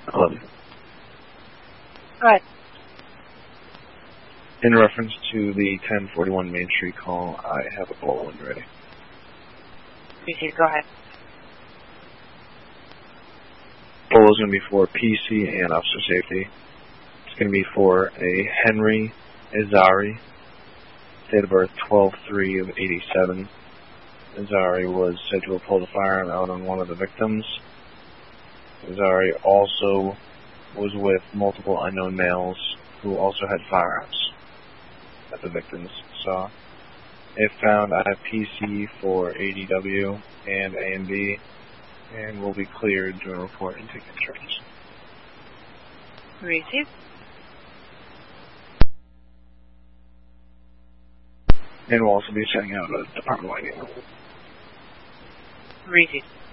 11. Go ahead. In reference to the 1041 Main Street call, I have a bolo when you're ready. PC, go ahead. Bolo's going to be for PC and officer safety. It's going to be for a Henry Azari, date of birth 12/3 of 87. Azari was said to have pulled a firearm out on one of the victims. Azari also was with multiple unknown males who also had firearms that the victims saw. If found, I have PC for ADW and A&B, and will be cleared to report and take insurance. Receive. And we'll also be sending out a department-wide email. Receive.